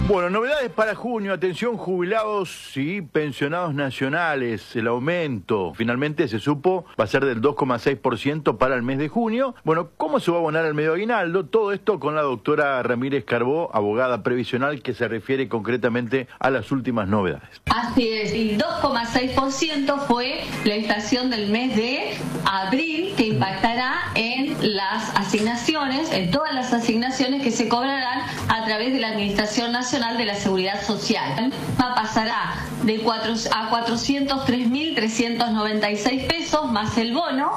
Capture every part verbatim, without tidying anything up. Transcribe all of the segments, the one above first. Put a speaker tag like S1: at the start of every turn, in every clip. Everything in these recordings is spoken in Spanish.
S1: Bueno, novedades para junio. Atención, jubilados y pensionados nacionales. El aumento, finalmente se supo, va a ser del dos coma seis por ciento para el mes de junio. Bueno, ¿cómo se va a abonar el medio aguinaldo? Todo esto con la doctora Ramírez Carbó, abogada previsional, que se refiere concretamente a las últimas novedades.
S2: Así es, y dos coma seis por ciento fue la inflación del mes de abril, que impactará en las asignaciones, en todas las asignaciones que se cobrarán a través de la Administración Nacional de la Seguridad Social. Pasará de cuatro a cuatrocientos tres mil trescientos noventa y seis pesos más el bono,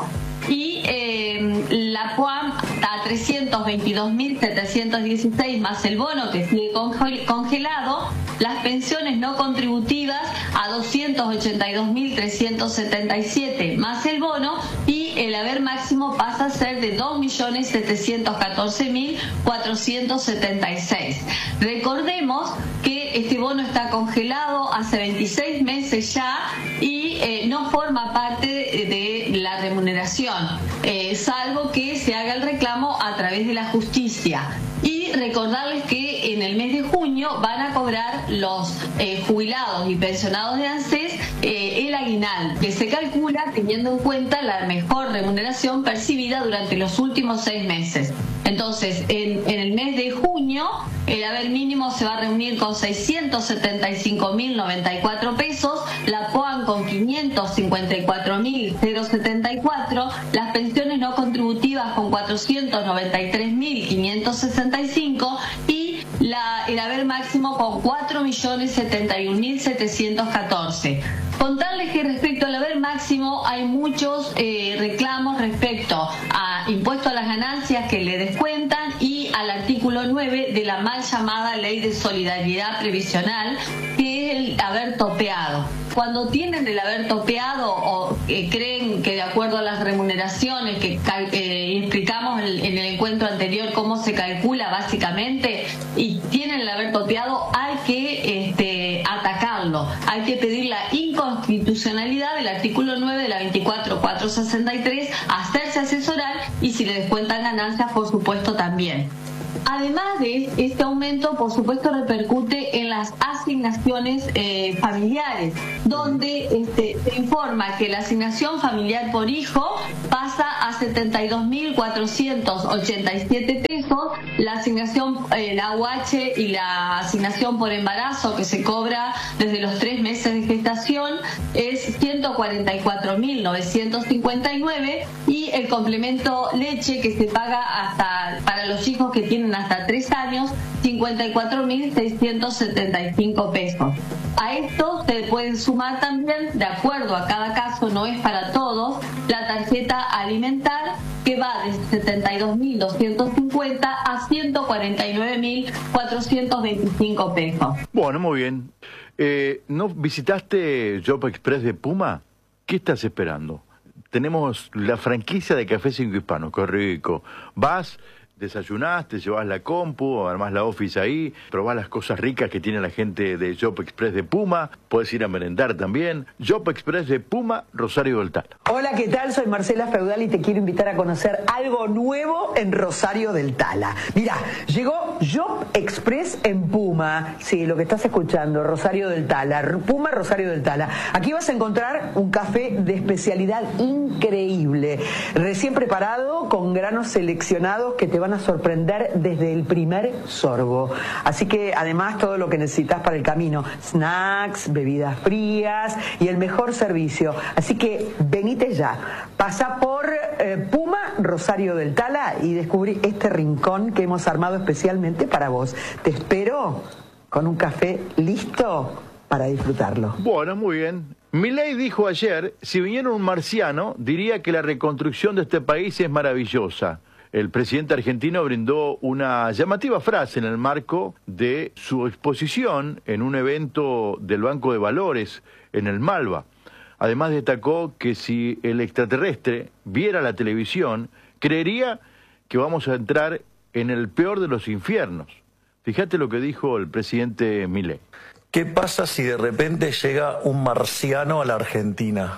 S2: y eh, la P U A M a trescientos veintidós mil setecientos dieciséis más el bono, que sigue congelado. Las pensiones no contributivas a doscientos ochenta y dos mil trescientos setenta y siete más el bono, y el haber máximo pasa a ser de dos millones setecientos catorce mil cuatrocientos setenta y seis. Recordemos que este bono está congelado hace veintiséis meses ya y eh, no forma parte de la remuneración, eh, salvo que se haga el reclamo a través de la justicia. Y recordarles que en el mes de junio van a cobrar los eh, jubilados y pensionados de ANSES eh, el aguinaldo, que se calcula teniendo en cuenta la mejor remuneración percibida durante los últimos seis meses. Entonces, en, en el mes de junio, el haber mínimo se va a reunir con seiscientos setenta y cinco mil noventa y cuatro pesos, la P U A M con quinientos cincuenta y cuatro mil setenta y cuatro, las pensiones no contributivas con cuatrocientos noventa y tres mil quinientos sesenta y cinco y la, el haber máximo con cuatro millones setenta y un mil setecientos catorce. Contarles que respecto al haber máximo hay muchos eh, reclamos respecto a impuesto a las ganancias que le descuentan y al artículo nueve de la mal llamada Ley de Solidaridad Previsional, que es el haber topeado. Cuando tienen el haber topeado o eh, creen que de acuerdo a las remuneraciones que eh, explicamos en, en el encuentro anterior cómo se calcula básicamente, y tienen el haber topeado, hay que este, atacarlo, hay que pedir la inconstitucionalidad del artículo nueve de la veinticuatro mil cuatrocientos sesenta y tres, hacerse asesorar y si le descuentan ganancias, por supuesto, también. Además de este aumento, por supuesto, repercute en las asignaciones eh, familiares, donde este, se informa que la asignación familiar por hijo pasa a setenta y dos mil cuatrocientos ochenta y siete pesos, la asignación, eh, la U H y la asignación por embarazo que se cobra desde los tres meses de gestación es ciento cuarenta y cuatro mil novecientos cincuenta y nueve, y el complemento leche que se paga hasta para los hijos que tienen hasta tres años, cincuenta y cuatro mil seiscientos setenta y cinco pesos. A esto se pueden sumar también, de acuerdo a cada caso, no es para todos, la tarjeta alimentar, que va de setenta y dos mil doscientos cincuenta a ciento cuarenta y nueve mil cuatrocientos veinticinco pesos.
S1: Bueno, muy bien. Eh, ¿No visitaste Job Express de Puma? ¿Qué estás esperando? Tenemos la franquicia de Café Cinco Hispano, qué rico. Vas, desayunás, te llevas la compu, armás la office ahí, probás las cosas ricas que tiene la gente de Job Express de Puma, puedes ir a merendar también. Job Express de Puma, Rosario del Tala.
S3: Hola, ¿qué tal? Soy Marcela Feudal y te quiero invitar a conocer algo nuevo en Rosario del Tala. Mirá, llegó Job Express en Puma. Sí, lo que estás escuchando, Rosario del Tala. Puma, Rosario del Tala. Aquí vas a encontrar un café de especialidad increíble, recién preparado con granos seleccionados que te van a sorprender desde el primer sorbo. Así que además todo lo que necesitas para el camino, snacks, bebidas frías y el mejor servicio. Así que venite ya, pasa por eh, Puma, Rosario del Tala y descubrí este rincón que hemos armado especialmente para vos. Te espero con un café listo para disfrutarlo.
S1: Bueno, muy bien. Milei dijo ayer, si viniera un marciano, diría que la reconstrucción de este país es maravillosa. El presidente argentino brindó una llamativa frase en el marco de su exposición en un evento del Banco de Valores en el Malva. Además destacó que si el extraterrestre viera la televisión, creería que vamos a entrar en el peor de los infiernos. Fíjate lo que dijo el presidente Milei.
S4: ¿Qué pasa si de repente llega un marciano a la Argentina?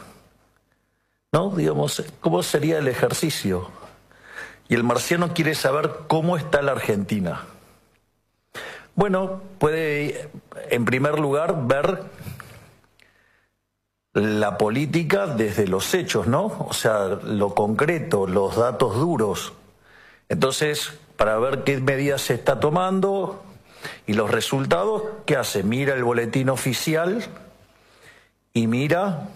S4: ¿No? Digamos, ¿cómo sería el ejercicio? Y el marciano quiere saber cómo está la Argentina. Bueno, puede, en primer lugar, ver la política desde los hechos, ¿no? O sea, lo concreto, los datos duros. Entonces, para ver qué medidas se está tomando y los resultados, ¿qué hace? Mira el boletín oficial y mira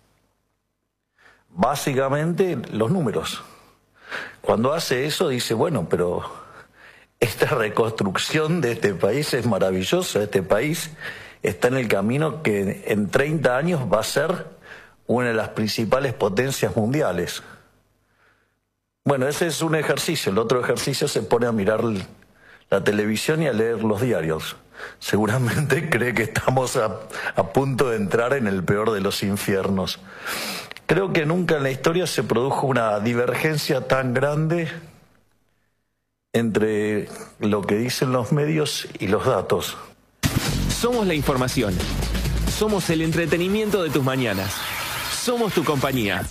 S4: básicamente los números. Cuando hace eso dice, bueno, pero esta reconstrucción de este país es maravillosa, este país está en el camino que en treinta años va a ser una de las principales potencias mundiales. Bueno, ese es un ejercicio. El otro ejercicio se pone a mirar la televisión y a leer los diarios. Seguramente cree que estamos a, a punto de entrar en el peor de los infiernos. Creo que nunca en la historia se produjo una divergencia tan grande entre lo que dicen los medios y los datos.
S5: Somos la información. Somos el entretenimiento de tus mañanas. Somos tu compañía.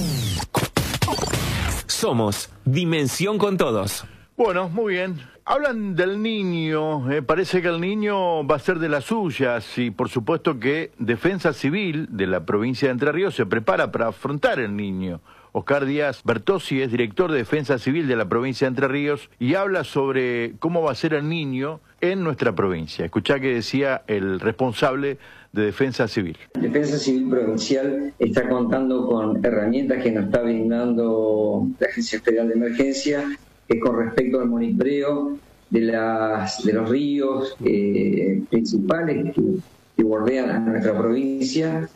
S5: Somos Dimensión con Todos.
S1: Bueno, muy bien. Hablan del niño, eh, parece que el niño va a ser de las suyas y por supuesto que Defensa Civil de la provincia de Entre Ríos se prepara para afrontar el niño. Oscar Díaz Bertossi es director de Defensa Civil de la provincia de Entre Ríos y habla sobre cómo va a ser el niño en nuestra provincia. Escuchá que decía el responsable de Defensa Civil.
S6: Defensa Civil Provincial está contando con herramientas que nos está brindando la Agencia Federal de Emergencia, que con respecto al monitoreo de, las, de los ríos eh, principales que, que bordean a nuestra provincia,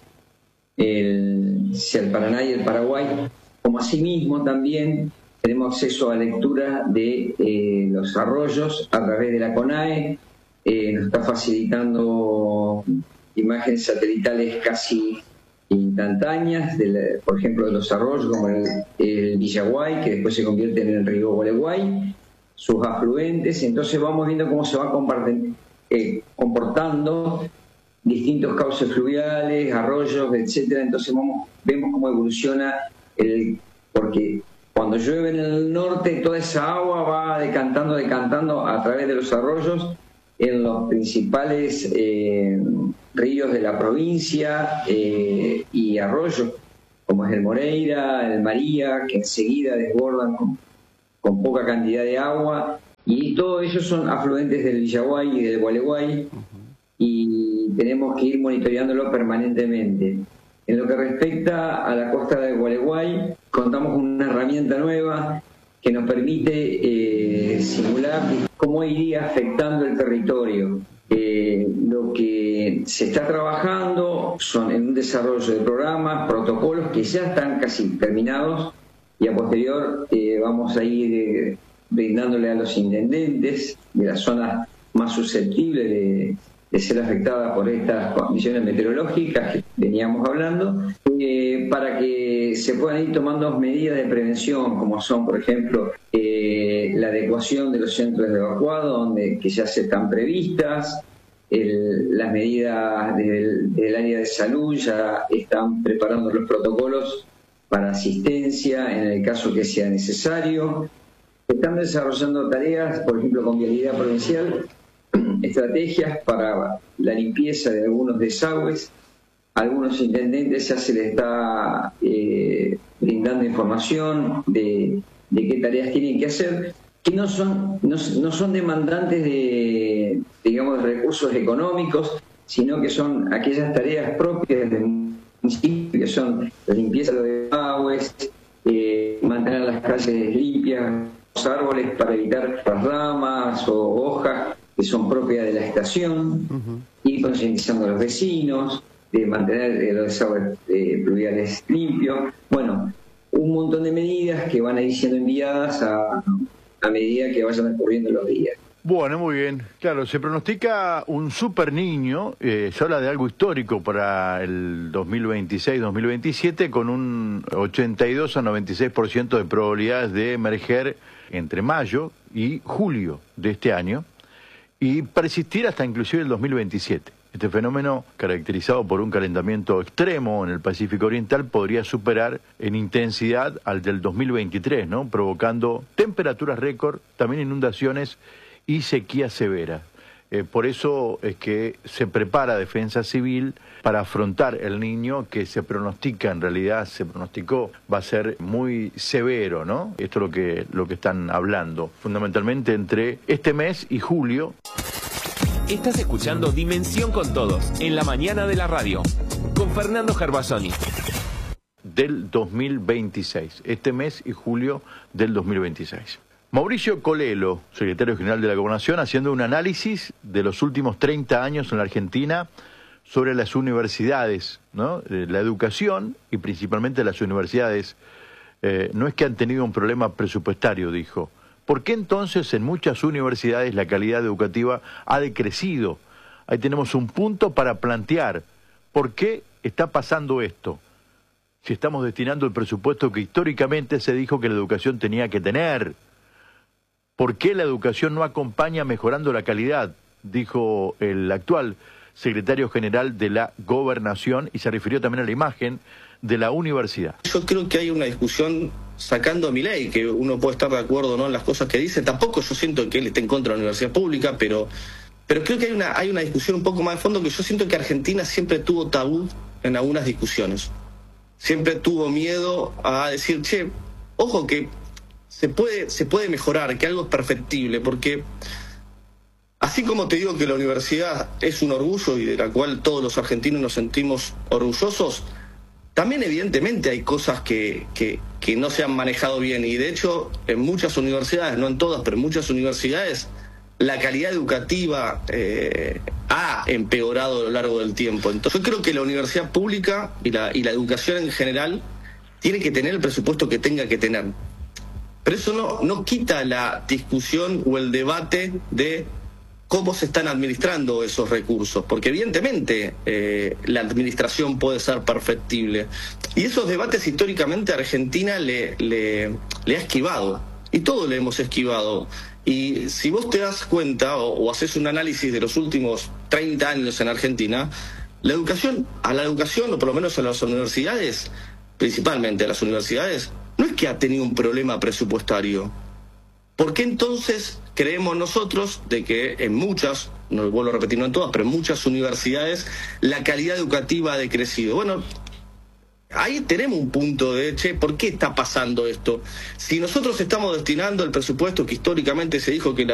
S6: el, el Paraná y el Paraguay, como asimismo también tenemos acceso a lectura de eh, los arroyos a través de la CONAE, eh, nos está facilitando imágenes satelitales casi instantáneas, de la, por ejemplo, de los arroyos como el, el Villaguay, que después se convierte en el río Gualeguay, sus afluentes. Entonces vamos viendo cómo se va eh, comportando distintos cauces fluviales, arroyos, etcétera. Entonces vamos, vemos cómo evoluciona el, porque cuando llueve en el norte toda esa agua va decantando, decantando a través de los arroyos en los principales eh, ríos de la provincia eh, y arroyos, como es el Moreira, el María, que enseguida desbordan con, con poca cantidad de agua, y todos ellos son afluentes del Villaguay y del Gualeguay, y tenemos que ir monitoreándolo permanentemente. En lo que respecta a la costa del Gualeguay, contamos con una herramienta nueva que nos permite eh, simular cómo iría afectando el territorio. Eh, lo que se está trabajando son en un desarrollo de programas, protocolos que ya están casi terminados, y a posterior eh, vamos a ir eh, brindándole a los intendentes de las zonas más susceptibles de, de ser afectadas por estas condiciones meteorológicas que veníamos hablando, eh, para que se puedan ir tomando medidas de prevención, como son, por ejemplo, eh, la adecuación de los centros de evacuado, donde que ya se están previstas, el, las medidas del, del área de salud ya están preparando los protocolos para asistencia en el caso que sea necesario. Están desarrollando tareas, por ejemplo, con Vialidad Provincial, estrategias para la limpieza de algunos desagües. A algunos intendentes ya se les está eh, brindando información de, de qué tareas tienen que hacer, que no son, no, no son demandantes de, digamos, de recursos económicos, sino que son aquellas tareas propias del municipio, que son la limpieza de los desagües, eh, mantener las calles limpias, los árboles para evitar las ramas o hojas que son propias de la estación, uh-huh. Ir concientizando a los vecinos, de mantener los desagües eh, pluviales limpios. Bueno, un montón de medidas que van a ir siendo enviadas a, a medida que vayan ocurriendo los días.
S1: Bueno, muy bien. Claro, se pronostica un super niño, eh, se habla de algo histórico para el dos mil veintiséis dos mil veintisiete, con un ochenta y dos a noventa y seis por ciento de probabilidades de emerger entre mayo y julio de este año y persistir hasta inclusive el dos mil veintisiete. Este fenómeno, caracterizado por un calentamiento extremo en el Pacífico Oriental, podría superar en intensidad al del dos mil veintitrés, ¿no? Provocando temperaturas récord, también inundaciones y sequía severa. Eh, por eso es que se prepara Defensa Civil para afrontar el niño que se pronostica, en realidad se pronosticó, va a ser muy severo, ¿no? Esto es lo que, lo que están hablando, fundamentalmente entre este mes y julio.
S5: Estás escuchando Dimensión con Todos, en la mañana de la radio, con Fernando Gervasoni.
S1: Del dos mil veintiséis, este mes y julio del dos mil veintiséis. Mauricio Colelo, secretario general de la Gobernación, haciendo un análisis de los últimos treinta años en la Argentina sobre las universidades, ¿no? La educación y principalmente las universidades. Eh, no es que han tenido un problema presupuestario, dijo. ¿Por qué entonces en muchas universidades la calidad educativa ha decrecido? Ahí tenemos un punto para plantear por qué está pasando esto. Si estamos destinando el presupuesto que históricamente se dijo que la educación tenía que tener. ¿Por qué la educación no acompaña mejorando la calidad? Dijo el actual secretario general de la Gobernación y se refirió también a la imagen de la universidad.
S7: Yo creo que hay una discusión sacando a Milei, que uno puede estar de acuerdo o no en las cosas que dice. Tampoco yo siento que él esté en contra de la universidad pública, pero, pero creo que hay una, hay una discusión un poco más de fondo, que yo siento que Argentina siempre tuvo tabú en algunas discusiones. Siempre tuvo miedo a decir, che, ojo que se puede, se puede mejorar, que algo es perfectible, porque así como te digo que la universidad es un orgullo y de la cual todos los argentinos nos sentimos orgullosos, también evidentemente hay cosas que, que, que no se han manejado bien, y de hecho en muchas universidades, no en todas, pero en muchas universidades, la calidad educativa eh, ha empeorado a lo largo del tiempo. Entonces yo creo que la universidad pública y la, y la educación en general tiene que tener el presupuesto que tenga que tener. Pero eso no, no quita la discusión o el debate de cómo se están administrando esos recursos, porque evidentemente eh, la administración puede ser perfectible. Y esos debates históricamente a Argentina le, le, le ha esquivado, y todos le hemos esquivado. Y si vos te das cuenta o, o haces un análisis de los últimos treinta años en Argentina, la educación, a la educación, o por lo menos a las universidades, principalmente a las universidades, no es que ha tenido un problema presupuestario. ¿Por qué entonces creemos nosotros de que en muchas, no lo vuelvo a repetir, no en todas, pero en muchas universidades la calidad educativa ha decrecido? Bueno, ahí tenemos un punto de, che, ¿por qué está pasando esto? Si nosotros estamos destinando el presupuesto que históricamente se dijo que la